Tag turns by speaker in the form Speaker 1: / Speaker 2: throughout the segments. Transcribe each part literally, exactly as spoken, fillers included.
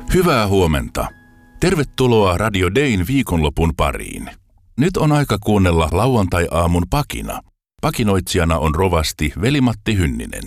Speaker 1: Hyvää huomenta. Tervetuloa Radio Dayn viikonlopun pariin. Nyt on aika kuunnella lauantai-aamun pakina. Pakinoitsijana on rovasti Veli-Matti Hynninen.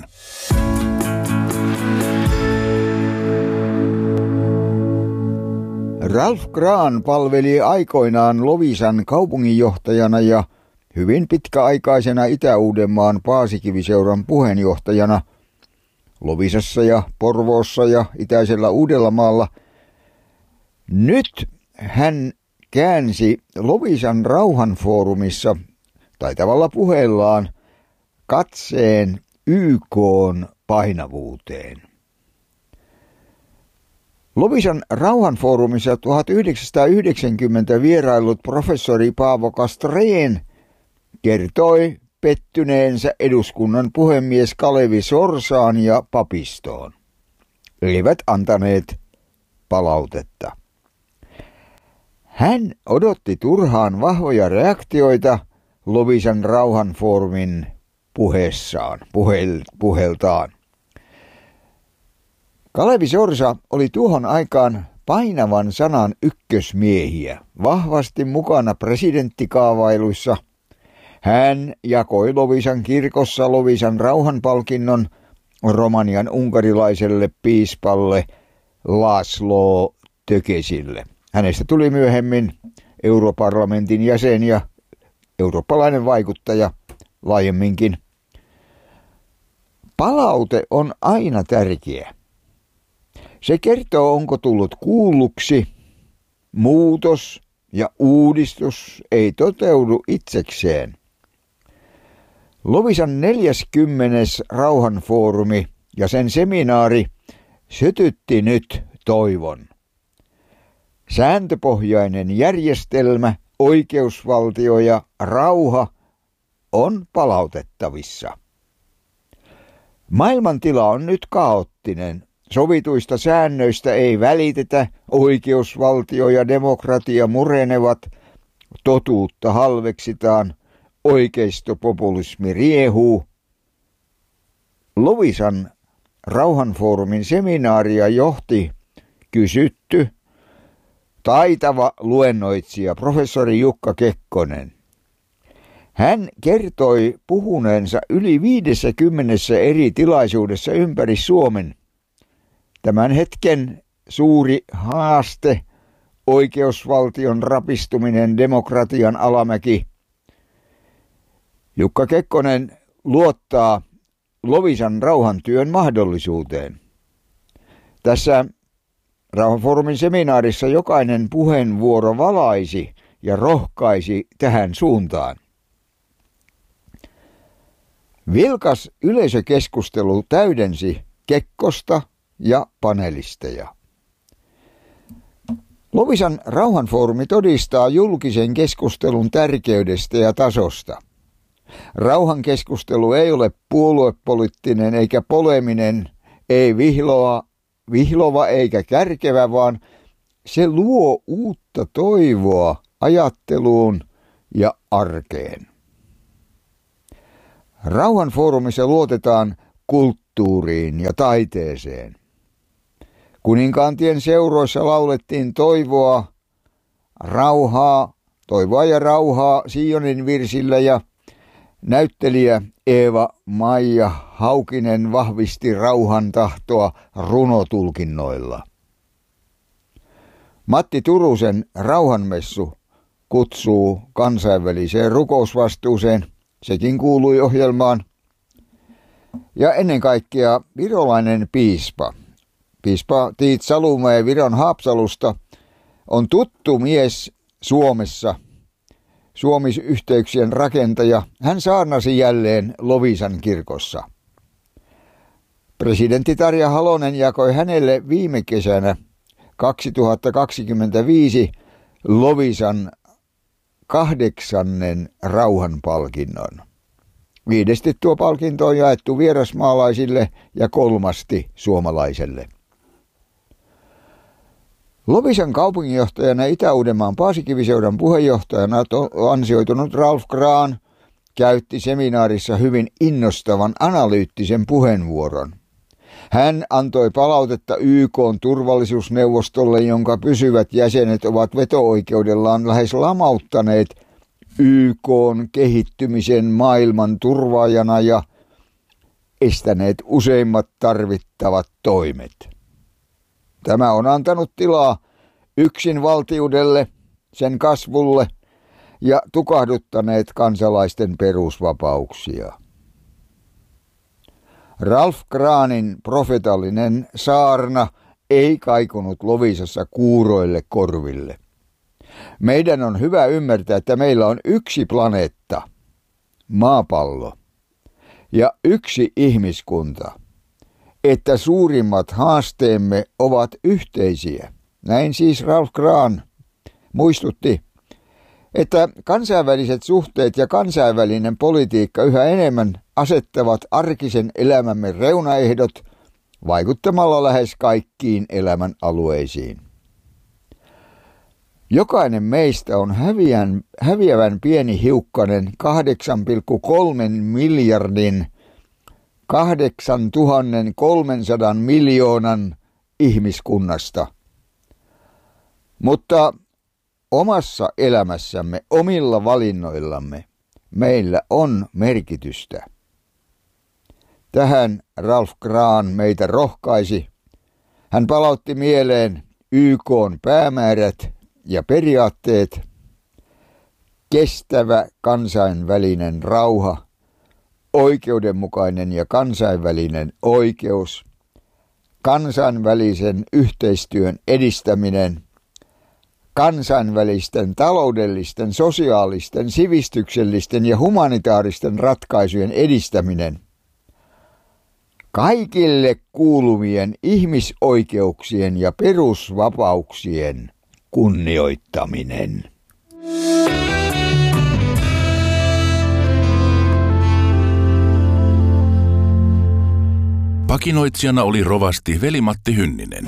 Speaker 2: Ralph Grahn palveli aikoinaan Loviisan kaupunginjohtajana ja hyvin pitkäaikaisena Itä-Uudenmaan Paasikiviseuran puheenjohtajana Loviisassa ja Porvoossa ja itäisellä Uudellamaalla. Nyt hän käänsi Loviisan rauhanfoorumissa taitavalla puheellaan katseen Y K:n painavuuteen. Loviisan rauhanfoorumissa tuhatyhdeksänsataayhdeksänkymmentä vieraillut professori Paavo Castrén kertoi pettyneensä eduskunnan puhemies Kalevi Sorsaan ja papistoon. Eivät antaneet palautetta. Hän odotti turhaan vahvoja reaktioita Loviisan rauhanfoorumin puheessaan, puhel, puheltaan. Kalevi Sorsa oli tuohon aikaan painavan sanan ykkösmiehiä, vahvasti mukana presidenttikaavailuissa. Hän jakoi Loviisan kirkossa Loviisan rauhanpalkinnon Romanian unkarilaiselle piispalle László Tökesille. Hänestä tuli myöhemmin europarlamentin jäsen ja eurooppalainen vaikuttaja laajemminkin. Palaute on aina tärkeä. Se kertoo, onko tullut kuulluksi. Muutos ja uudistus ei toteudu itsekseen. Loviisan neljäskymmenes rauhanfoorumi ja sen seminaari sytytti nyt toivon. Sääntöpohjainen järjestelmä, oikeusvaltio ja rauha on palautettavissa. Maailmantila on nyt kaoottinen. Sovituista säännöistä ei välitetä, oikeusvaltio ja demokratia murenevat, totuutta halveksitaan, oikeistopopulismi riehuu. Loviisan rauhanfoorumin seminaaria johti kysytty, taitava luennoitsija professori Jukka Kekkonen. Hän kertoi puhuneensa yli viidessäkymmenessä eri tilaisuudessa ympäri Suomen. Tämän hetken suuri haaste, oikeusvaltion rapistuminen, demokratian alamäki. Jukka Kekkonen luottaa Loviisan rauhantyön mahdollisuuteen. Tässä rauhanfoorumin seminaarissa jokainen puheenvuoro valaisi ja rohkaisi tähän suuntaan. Vilkas yleisökeskustelu täydensi Kekkosta ja panelisteja. Loviisan rauhanfoorumi todistaa julkisen keskustelun tärkeydestä ja tasosta. Rauhankeskustelu ei ole puoluepoliittinen eikä poleminen, ei vihloa, vihlova eikä kärkevä, vaan se luo uutta toivoa ajatteluun ja arkeen. Rauhanfoorumissa luotetaan kulttuuriin ja taiteeseen. Kuninkaantien seuroissa laulettiin toivoa, rauhaa, toivoa ja rauhaa Sionin virsillä ja näyttelijä Eeva-Maija Haukinen vahvisti rauhan tahtoa runotulkinnoilla. Matti Turusen rauhanmessu kutsuu kansainväliseen rukousvastuuseen, sekin kuului ohjelmaan. Ja ennen kaikkea virolainen piispa. Piispa Tiit Salumäe Viron Haapsalusta on tuttu mies Suomessa, Suomi-yhteyksien rakentaja. Hän saarnasi jälleen Loviisan kirkossa. Presidentti Tarja Halonen jakoi hänelle viime kesänä kaksituhattakaksikymmentäviisi Loviisan kahdeksannen rauhanpalkinnon. Viidesti tuo palkinto on jaettu vierasmaalaisille ja kolmasti suomalaiselle. Loviisan kaupunginjohtajana Itä-Uudenmaan Paasikiviseuran puheenjohtajana ansioitunut Ralph Grahn käytti seminaarissa hyvin innostavan analyyttisen puheenvuoron. Hän antoi palautetta Y K:n turvallisuusneuvostolle, jonka pysyvät jäsenet ovat veto-oikeudellaan lähes lamauttaneet Y K:n kehittymisen maailman turvaajana ja estäneet useimmat tarvittavat toimet. Tämä on antanut tilaa yksinvaltiudelle, sen kasvulle ja tukahduttaneet kansalaisten perusvapauksia. Ralph Kraanin profetallinen saarna ei kaikunut Loviisassa kuuroille korville. Meidän on hyvä ymmärtää, että meillä on yksi planeetta, maapallo, ja yksi ihmiskunta, että suurimmat haasteemme ovat yhteisiä. Näin siis Ralph Kraan muistutti, että kansainväliset suhteet ja kansainvälinen politiikka yhä enemmän asettavat arkisen elämämme reunaehdot vaikuttamalla lähes kaikkiin elämän alueisiin. Jokainen meistä on häviän, häviävän pieni hiukkanen kahdeksan pilkku kolme miljardin kahdeksantuhatta miljoonan ihmiskunnasta. Mutta omassa elämässämme, omilla valinnoillamme, meillä on merkitystä. Tähän Ralph Kraan meitä rohkaisi. Hän palautti mieleen Y K:n päämäärät ja periaatteet, kestävä kansainvälinen rauha, oikeudenmukainen ja kansainvälinen oikeus, kansainvälisen yhteistyön edistäminen, kansainvälisten taloudellisten, sosiaalisten, sivistyksellisten ja humanitaaristen ratkaisujen edistäminen, kaikille kuuluvien ihmisoikeuksien ja perusvapauksien kunnioittaminen.
Speaker 1: Pakinoitsijana oli rovasti Veli-Matti Hynninen.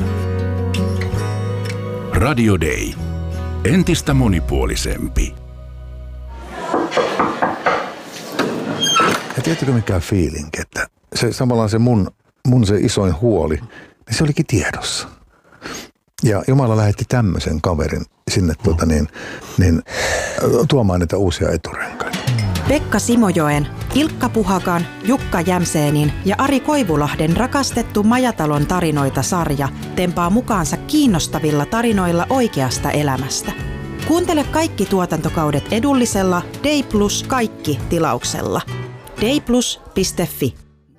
Speaker 1: Radio Day. Entistä monipuolisempi.
Speaker 3: Ja tiedätkö mikä feeling, että se samalla se mun, mun se isoin huoli, niin se olikin tiedossa. Ja Jumala lähetti tämmöisen kaverin sinne tuota niin, niin, tuomaan niitä uusia eturenkaita.
Speaker 4: Pekka Simojoen, Ilkka Puhakan, Jukka Jämseenin ja Ari Koivulahden rakastettu Majatalon tarinoita-sarja tempaa mukaansa kiinnostavilla tarinoilla oikeasta elämästä. Kuuntele kaikki tuotantokaudet edullisella Day Plus kaikki -tilauksella. dayplus piste fi.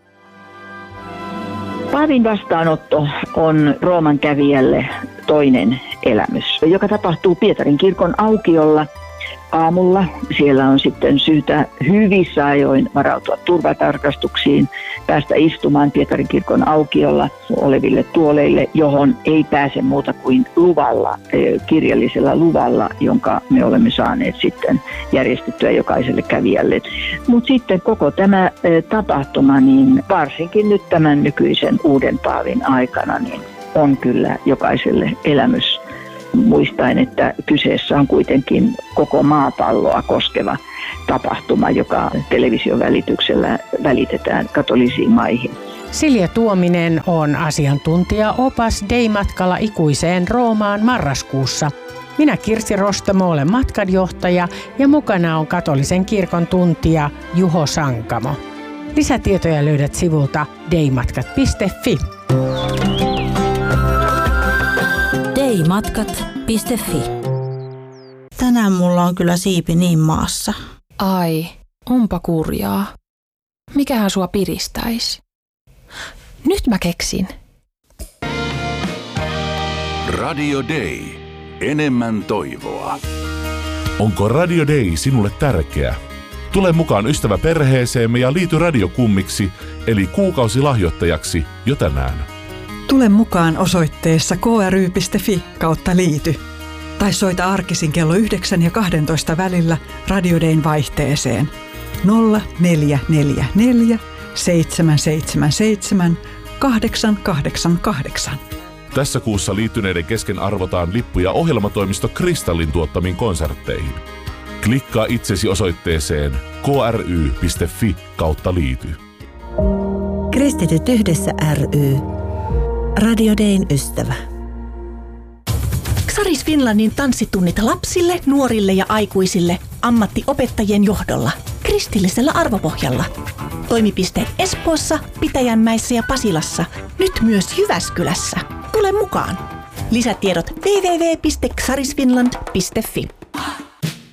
Speaker 5: Paavin vastaanotto on Rooman kävijälle toinen elämys, joka tapahtuu Pietarin kirkon aukiolla aamulla. Siellä on sitten syytä hyvissä ajoin varautua turvatarkastuksiin, päästä istumaan Pietarin kirkon aukiolla oleville tuoleille, johon ei pääse muuta kuin luvalla, kirjallisella luvalla, jonka me olemme saaneet sitten järjestettyä jokaiselle kävijälle. Mutta sitten koko tämä tapahtuma, niin varsinkin nyt tämän nykyisen uuden paavin aikana, niin on kyllä jokaiselle elämys. Muistaen, että kyseessä on kuitenkin koko maapalloa koskeva tapahtuma, joka television välityksellä välitetään katolisiin maihin.
Speaker 6: Silja Tuominen on asiantuntija-opas Day-matkalla ikuiseen Roomaan marraskuussa. Minä Kirsi Rostamo olen matkanjohtaja ja mukana on katolisen kirkon tuntija Juho Sankamo. Lisätietoja löydät sivulta daymatkat piste fi.
Speaker 7: daymatkat piste fi. Tänään mulla on kyllä siipi niin maassa.
Speaker 8: Ai, onpa kurjaa. Mikähän sua piristäisi? Nyt mä keksin.
Speaker 1: Radio Day. Enemmän toivoa.
Speaker 9: Onko Radio Day sinulle tärkeä? Tule mukaan ystäväperheeseemme ja liity radiokummiksi, eli kuukausilahjoittajaksi jo tänään.
Speaker 10: Tule mukaan osoitteessa k r y piste f i kautta liity. Tai soita arkisin kello yhdeksän ja kahdentoista välillä Radio Dayn vaihteeseen nolla neljä neljä neljä seitsemän seitsemän seitsemän kahdeksan kahdeksan kahdeksan.
Speaker 9: Tässä kuussa liittyneiden kesken arvotaan lippuja ohjelmatoimisto Kristallin tuottamiin konsertteihin. Klikkaa itsesi osoitteeseen k r y piste f i kautta liity.
Speaker 11: Kristityt yhdessä ry. Radio Dayn ystävä.
Speaker 12: Xaris Finlandin tanssitunnit lapsille, nuorille ja aikuisille ammattiopettajien johdolla kristillisellä arvopohjalla. Toimipisteet Espoossa, Pitäjänmäessä ja Pasilassa, nyt myös Jyväskylässä. Tule mukaan! Lisätiedot double-u double-u double-u piste xarisfinland piste fi.